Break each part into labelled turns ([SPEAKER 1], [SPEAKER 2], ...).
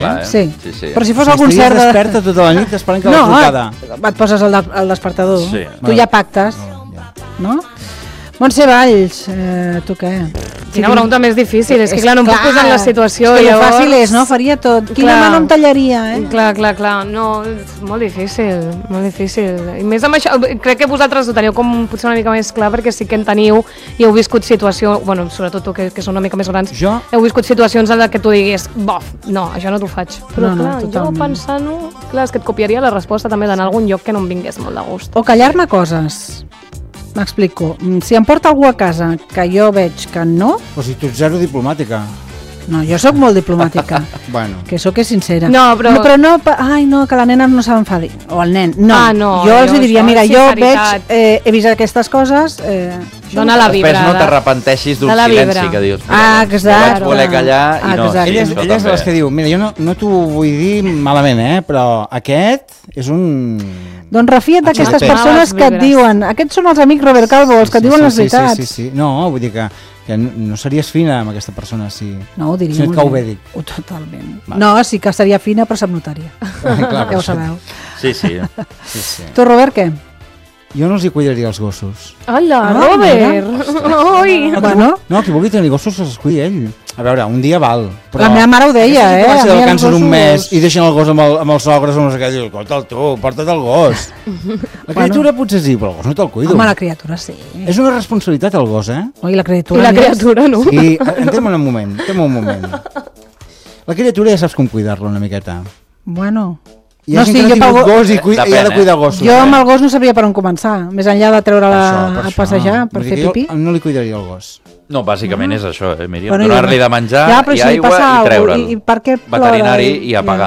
[SPEAKER 1] Sí.
[SPEAKER 2] Però si fos algun cert...
[SPEAKER 3] Estaries desperta tota la nit esperant que la trucada.
[SPEAKER 2] No, et poses el despertador.
[SPEAKER 1] Sí.
[SPEAKER 2] Tu ja pactes, no? Montse Valls, tu què?
[SPEAKER 4] Quina pregunta més difícil, és que clar, no em puc posar en la situació.
[SPEAKER 2] És que
[SPEAKER 4] llavors...
[SPEAKER 2] fàcil és, no? Faria tot. Quina mà no em tallaria,
[SPEAKER 4] Clar, no, és molt difícil, molt difícil. I més amb això, crec que vosaltres ho teniu com potser una mica més clar, perquè sí que en teniu i heu viscut situacions, bueno, sobretot tu que són una mica més grans, heu viscut situacions en les que tu diguis, bof, no, això no t'ho faig. Però clar, jo pensant-ho, clar, és que et copiaria la resposta també d'anar a algun lloc que no em vingués molt de gust.
[SPEAKER 2] O callar-me coses. M'explico. Si em porta algú a casa que jo veig que no...
[SPEAKER 3] Però si tu ets zero diplomàtica.
[SPEAKER 2] No, jo sóc molt diplomàtica.
[SPEAKER 3] Bueno.
[SPEAKER 2] Que sóc sincera.
[SPEAKER 4] No, però
[SPEAKER 2] no, ai, no, que la nena no s'enfadi. O el nen. No,
[SPEAKER 4] no,
[SPEAKER 2] jo els diria, mira, jo veig, he vist aquestes coses...
[SPEAKER 4] Dona la vibra.
[SPEAKER 1] Després no t'arrepenteixis d'un silenci que dius.
[SPEAKER 2] Exacte.
[SPEAKER 1] Vaig voler callar i no.
[SPEAKER 3] Ella és de les que diu, mira, jo no t'ho vull dir malament, però aquest és un...
[SPEAKER 2] Doncs refia't d'aquestes persones que et diuen, aquests són els amics Robert Calvo, els que et diuen les veritats.
[SPEAKER 3] Sí. No, vull dir que no series fina amb aquesta persona si
[SPEAKER 2] no, ho diria
[SPEAKER 3] si no et cau bé, dic.
[SPEAKER 2] Totalment. No, sí que seria fina, però se'm notaria. Ja ho sabeu.
[SPEAKER 1] Sí.
[SPEAKER 2] Tu, Robert, què?
[SPEAKER 3] Jo no els hi cuidaria els gossos.
[SPEAKER 4] Hola, Robert! Oi!
[SPEAKER 2] Bueno.
[SPEAKER 3] No, qui vulgui tenir gossos els cuidi ell. A veure, un dia val.
[SPEAKER 2] Però la meva mare ho deia,
[SPEAKER 3] Si de vacances un mes i deixen el gos amb els sogres o no sé què, dius, escolta'l tu, porta't el gos. La criatura potser sí, però el gos no te'l cuido.
[SPEAKER 2] Home, la criatura sí.
[SPEAKER 3] És una responsabilitat el gos,
[SPEAKER 2] I la criatura.
[SPEAKER 4] I la criatura, no?
[SPEAKER 3] Sí, entrem un moment. La criatura ja saps com cuidar-la una miqueta.
[SPEAKER 2] Bueno...
[SPEAKER 3] Hi ha gent que no tingut gos i ha de cuidar gossos.
[SPEAKER 2] Jo amb el gos no sabia per on començar, més enllà de treure-la a passejar, per fer pipí.
[SPEAKER 3] Jo no li cuidaria el gos.
[SPEAKER 1] No, bàsicament és això, Míriam. Donar-li de menjar i aigua i treure'l.
[SPEAKER 2] I per què plora?
[SPEAKER 1] Veterinari i apagar.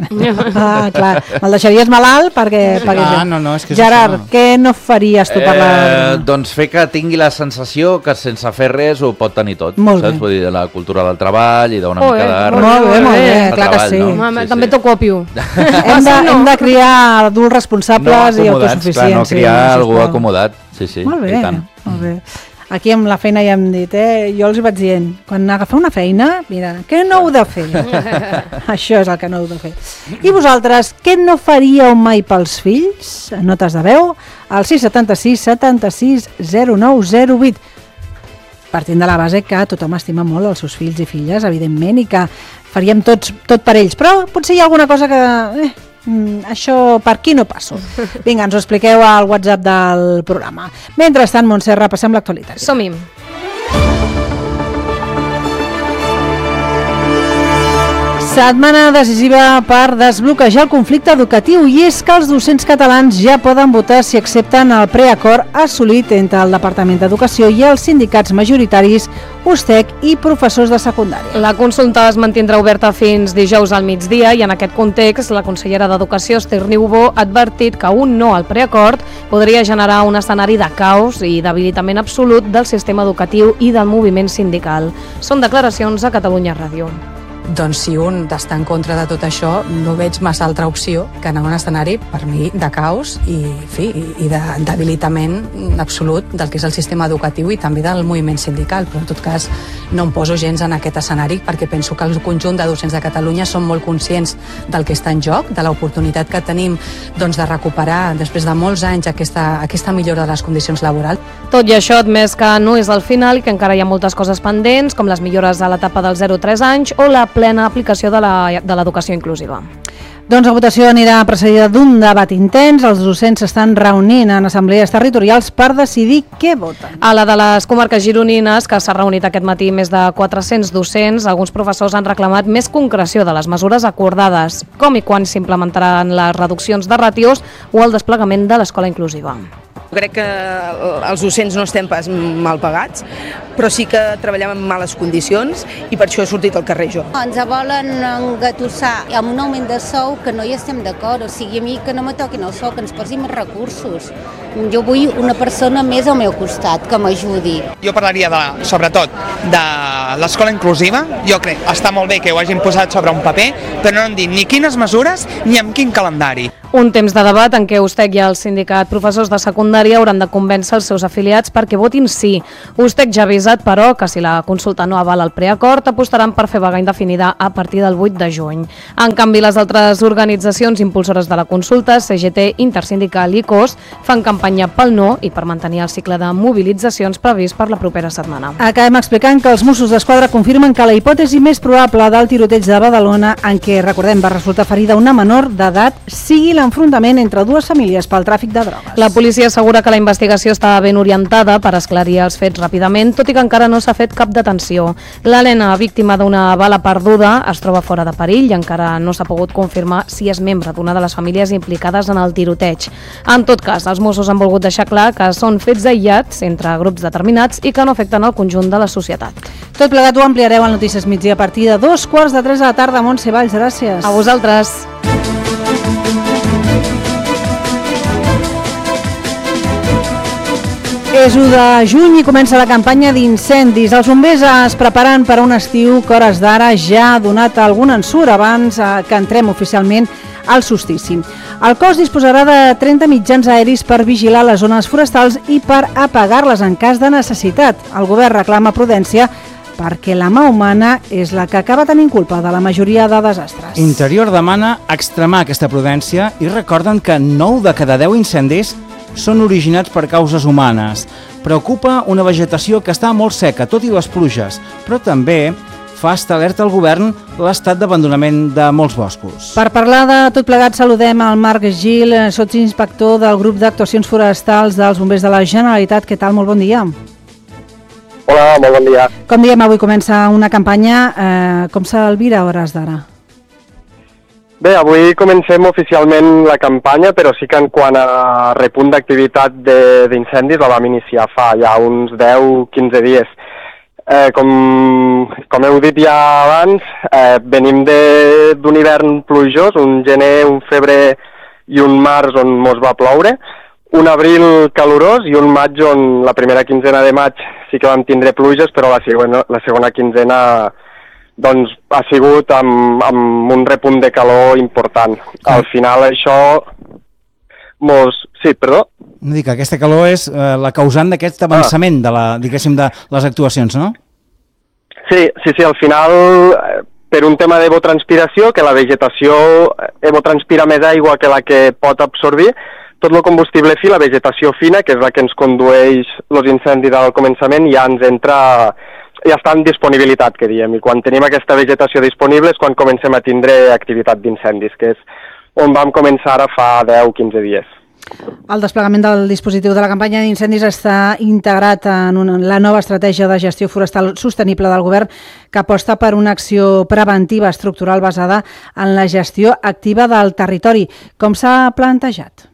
[SPEAKER 2] Ah, clar. Me'l deixaries malalt perquè...
[SPEAKER 3] No, és que és
[SPEAKER 2] Gerard,
[SPEAKER 3] això.
[SPEAKER 2] què no faries tu per la...
[SPEAKER 1] Doncs fer que tingui la sensació que sense fer res ho pot tenir tot.
[SPEAKER 2] Molt bé.
[SPEAKER 1] Vull dir, de la cultura del treball i d'una mica de...
[SPEAKER 2] Molt bé, clar que sí.
[SPEAKER 4] També t'ho copio.
[SPEAKER 2] Hem de criar adults responsables i autosuficients.
[SPEAKER 1] Clar, no criar algú acomodat. Sí,
[SPEAKER 2] molt bé. Aquí amb la feina ja hem dit, jo els hi vaig dient, quan agafeu una feina, mira, què no heu de fer? Això és el que no heu de fer. I vosaltres, què no faríeu mai pels fills? Notes de veu al 676 76 0908. Partint de la base que tothom estima molt els seus fills i filles, evidentment, i que faríem tot per ells, però potser hi ha alguna cosa que... això per aquí no passo. Vinga, ens ho expliqueu al WhatsApp del programa. Mentrestant, Montse, repassem l'actualitat.
[SPEAKER 4] Som-hi.
[SPEAKER 2] Setmana decisiva per desbloquejar el conflicte educatiu, i és que els docents catalans ja poden votar si accepten el preacord assolit entre el Departament d'Educació i els sindicats majoritaris USTEC i professors de secundària.
[SPEAKER 4] La consulta es mantindrà oberta fins dijous al migdia i en aquest context la consellera d'Educació, Esther Niubó, ha advertit que un no al preacord podria generar un escenari de caos i debilitament absolut del sistema educatiu i del moviment sindical. Són declaracions a Catalunya Ràdio.
[SPEAKER 5] Doncs si un està en contra de tot això, no veig massa altra opció que anar a un escenari, per mi, de caos i de debilitament absolut del que és el sistema educatiu i també del moviment sindical. Però en tot cas no em poso gens en aquest escenari perquè penso que el conjunt de docents de Catalunya són molt conscients del que està en joc, de l'oportunitat que tenim de recuperar després de molts anys aquesta millora de les condicions laborals.
[SPEAKER 4] Tot i això, admès que no és el final i que encara hi ha moltes coses pendents, com les millores a l'etapa dels 0-3 anys o la plena aplicació de l'educació inclusiva.
[SPEAKER 2] Doncs la votació anirà precedida d'un debat intens. Els docents s'estan reunint en assemblees territorials per decidir què voten.
[SPEAKER 4] A la de les comarques gironines, que s'ha reunit aquest matí més de 400 docents, alguns professors han reclamat més concreció de les mesures acordades, com i quan s'implementaran les reduccions de ràtios o el desplegament de l'escola inclusiva.
[SPEAKER 6] Crec que els docents no estem pas mal pagats, però sí que treballem en males condicions i per això he sortit al carrer jo.
[SPEAKER 7] Ens volen engatussar amb un augment de sou que no hi estem d'acord, o sigui, a mi que no me toquin el sou, que ens posin més recursos. Jo vull una persona més al meu costat que m'ajudi.
[SPEAKER 8] Jo parlaria sobretot de l'escola inclusiva. Jo crec que està molt bé que ho hagin posat sobre un paper, però no han dit ni quines mesures ni amb quin calendari.
[SPEAKER 4] Un temps de debat en què USTEC i el sindicat professors de secundària hauran de convèncer els seus afiliats perquè votin sí. USTEC ja ha avisat, però, que si la consulta no avala el preacord, apostaran per fer vaga indefinida a partir del 8 de juny. En canvi, les altres organitzacions impulsores de la consulta, CGT, Intersindical i COS, fan campanya pel no i per mantenir el cicle de mobilitzacions previst per la propera setmana.
[SPEAKER 2] Acabem explicant que els Mossos d'Esquadra confirmen que la hipòtesi més probable del tiroteig de Badalona, en què, recordem, va resultar ferida una menor d'edat, sigui l'enfrontament entre dues famílies pel tràfic de drogues.
[SPEAKER 4] La policia assegura que la investigació està ben orientada per esclarir els fets ràpidament, tot i que encara no s'ha fet cap detenció. La nena, víctima d'una bala perduda, es troba fora de perill i encara no s'ha pogut confirmar si és membre d'una de les famílies implicades en el tiroteig. En tot cas, els Mossos han volgut deixar clar que són fets aïllats entre grups determinats i que no afecten el conjunt de la societat.
[SPEAKER 2] Tot plegat ho ampliareu al Notícies Migdia a partir de 2:15 de la tarda. Montse Valls, gràcies.
[SPEAKER 4] A vosaltres.
[SPEAKER 2] És 1 de juny i comença la campanya d'incendis. Els bombers es preparen per a un estiu que hores d'ara ja ha donat algun ensurt abans que entrem oficialment al solstici. El cos disposarà de 30 mitjans aeris per vigilar les zones forestals i per apagar-les en cas de necessitat. El govern reclama prudència perquè la mà humana és la que acaba tenint culpa de la majoria de desastres.
[SPEAKER 3] Interior demana extremar aquesta prudència i recorden que 9 de cada 10 incendis són originats per causes humanes. Preocupa una vegetació que està molt seca, tot i les pluges, però també fa estar alerta al govern l'estat d'abandonament de molts boscos.
[SPEAKER 2] Per parlar de tot plegat saludem al Marc Gil, sotsinspector del grup d'actuacions forestals dels bombers de la Generalitat. Què tal? Molt bon dia.
[SPEAKER 9] Hola, molt bon dia.
[SPEAKER 2] Com diem, avui comença una campanya. Com s'alvira a hores d'ara?
[SPEAKER 9] Bé, avui comencem oficialment la campanya, però sí que en quant a repunt d'activitat d'incendis la vam iniciar fa ja uns 10-15 dies. Com heu dit ja abans, venim d'un hivern plujós, un gener, un febrer i un març on mos va ploure, un abril calorós i un maig on la primera quinzena de maig sí que vam tindre pluges, però la segona quinzena doncs ha sigut amb un repunt de calor important. Al final això Sí, perdó?
[SPEAKER 3] No dic que aquesta calor és la causant d'aquest avançament de les actuacions, no?
[SPEAKER 9] Sí, al final, per un tema d'evotranspiració, que la vegetació evotranspira més aigua que la que pot absorbir, tot el combustible fi, la vegetació fina, que és la que ens condueix els incendis al començament, ja està en disponibilitat, que diem, i quan tenim aquesta vegetació disponible és quan comencem a tindre activitat d'incendis, que és on vam començar ara fa 10-15 dies.
[SPEAKER 2] El desplegament del dispositiu de la campanya d'incendis està integrat en la nova estratègia de gestió forestal sostenible del govern que aposta per una acció preventiva estructural basada en la gestió activa del territori. Com s'ha plantejat?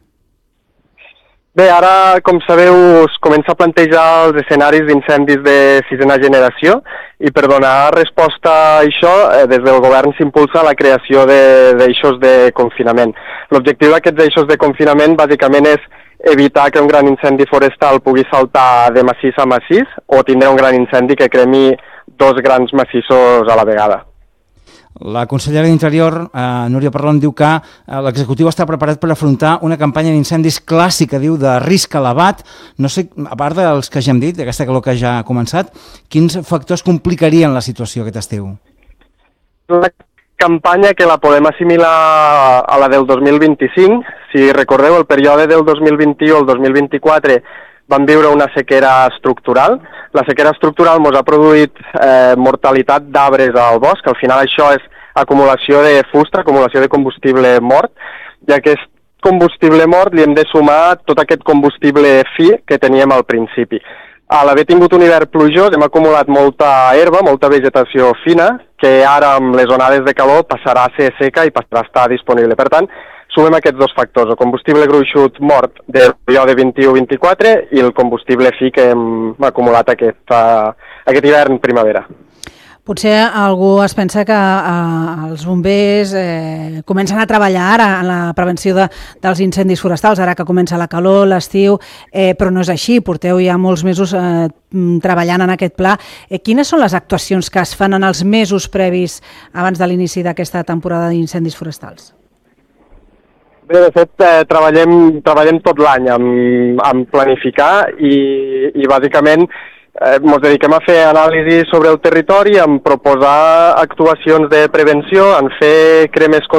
[SPEAKER 9] Bé, ara, com sabeu, es comença a plantejar els escenaris d'incendis de sisena generació i per donar resposta a això, des del govern s'impulsa la creació d'eixos de confinament. L'objectiu d'aquests eixos de confinament bàsicament és evitar que un gran incendi forestal pugui saltar de massís a massís o tindre un gran incendi que cremi dos grans massissos a la vegada.
[SPEAKER 3] La consellera d'Interior, Núria Parlon, diu que l'executiu està preparat per afrontar una campanya d'incendis clàssica, diu, de risc elevat. No sé, a part dels que ja hem dit, d'aquesta calor que ja ha començat, quins factors complicarien la situació aquest estiu?
[SPEAKER 9] La campanya que la podem assimilar a la del 2025. Si recordeu, el període del 2021 al 2024 vam viure una sequera estructural. La sequera estructural ens ha produït mortalitat d'arbres al bosc. Al final això és acumulació de fusta, acumulació de combustible mort, i a aquest combustible mort li hem de sumar tot aquest combustible fi que teníem al principi. A l'haver tingut un hivern plujós hem acumulat molta herba, molta vegetació fina, que ara amb les onades de calor passarà a ser seca i passarà a estar disponible. Per tant, sumem aquests dos factors, el combustible gruixut mort del període 21-24 i el combustible fi que hem acumulat aquest hivern primavera.
[SPEAKER 2] Potser algú es pensa que els bombers comencen a treballar ara en la prevenció dels incendis forestals, ara que comença la calor, l'estiu, però no és així, porteu ja molts mesos treballant en aquest pla. Quines són les actuacions que es fan en els mesos previs abans de l'inici d'aquesta temporada d'incendis forestals?
[SPEAKER 9] Bé, de fet, treballem tot l'any en planificar i bàsicament ens dediquem a fer anàlisi sobre el territori, en proposar actuacions de prevenció, en fer cremes